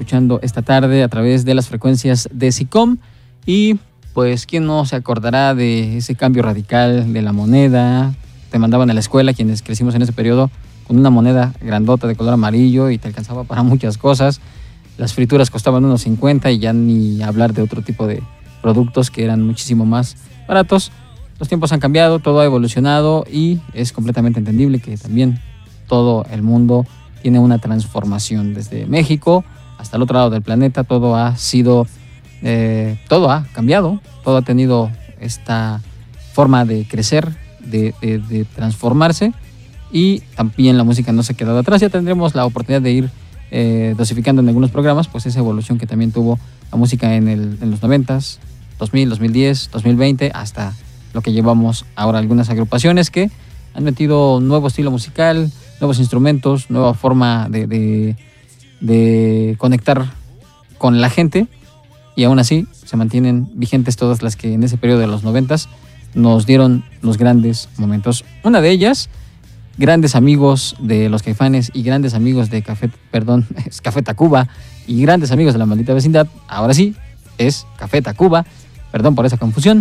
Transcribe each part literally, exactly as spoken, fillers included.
escuchando esta tarde a través de las frecuencias de SICOM. Y pues, ¿quién no se acordará de ese cambio radical de la moneda? Te mandaban a la escuela, quienes crecimos en ese periodo, con una moneda grandota de color amarillo y te alcanzaba para muchas cosas. Las frituras costaban unos cincuenta y ya ni hablar de otro tipo de productos que eran muchísimo más baratos. Los tiempos han cambiado, todo ha evolucionado y es completamente entendible que también todo el mundo tiene una transformación. Desde México hasta el otro lado del planeta, todo ha sido, eh, todo ha cambiado, todo ha tenido esta forma de crecer, de, de, de transformarse, y también la música no se ha quedado atrás. Ya tendremos la oportunidad de ir eh, dosificando en algunos programas pues esa evolución que también tuvo la música en, el, en los noventas, dos mil, dos mil diez, dos mil veinte, hasta lo que llevamos ahora. Algunas agrupaciones que han metido nuevo estilo musical, nuevos instrumentos, nueva forma de, de, de conectar con la gente, y aún así se mantienen vigentes todas las que en ese periodo de los noventas nos dieron los grandes momentos. Una de ellas, grandes amigos de los Caifanes y grandes amigos de Café, perdón, es Café Tacuba, y grandes amigos de La Maldita Vecindad, ahora sí, es Café Tacuba, perdón por esa confusión,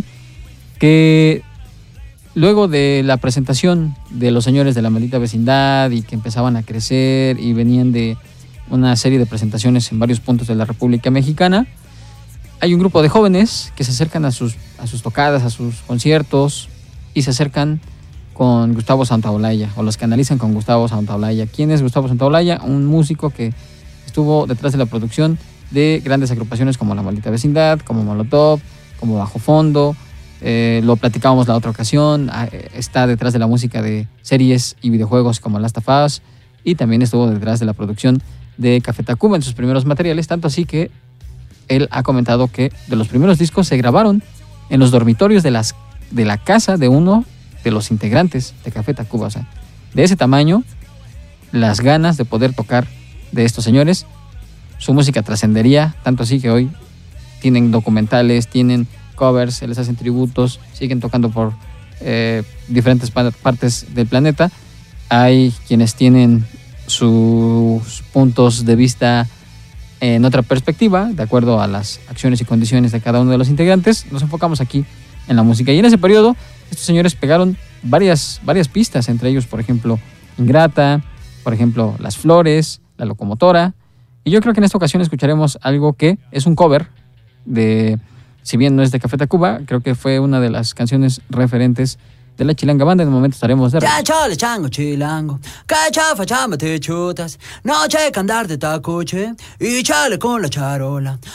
que luego de la presentación de los señores de La Maldita Vecindad y que empezaban a crecer y venían de una serie de presentaciones en varios puntos de la República Mexicana, hay un grupo de jóvenes que se acercan a sus, a sus tocadas, a sus conciertos, y se acercan con Gustavo Santaolalla, o los canalizan con Gustavo Santaolalla. ¿Quién es Gustavo Santaolalla? Un músico que estuvo detrás de la producción de grandes agrupaciones como La Maldita Vecindad, como Molotov, como Bajo Fondo. Eh, lo platicábamos la otra ocasión. Eh, está detrás de la música de series y videojuegos como Last of Us, y también estuvo detrás de la producción de Café Tacuba en sus primeros materiales, tanto así que él ha comentado que de los primeros discos se grabaron en los dormitorios de, las, de la casa de uno de los integrantes de Café Tacuba. O sea, de ese tamaño, las ganas de poder tocar de estos señores. Su música trascendería, tanto así que hoy tienen documentales, tienen covers, se les hacen tributos, siguen tocando por eh, diferentes pa- partes del planeta. Hay quienes tienen sus puntos de vista en otra perspectiva, de acuerdo a las acciones y condiciones de cada uno de los integrantes. Nos enfocamos aquí en la música, y en ese periodo estos señores pegaron varias, varias pistas, entre ellos, por ejemplo, Ingrata, por ejemplo, Las Flores, La Locomotora, y yo creo que en esta ocasión escucharemos algo que es un cover de, si bien no es de Café Tacuba, creo que fue una de las canciones referentes de la Chilanga Banda. En el momento estaremos de Ya chole chango chilango, que chafa chamba te chutas, no checa andar de tacoche y chale con la charola.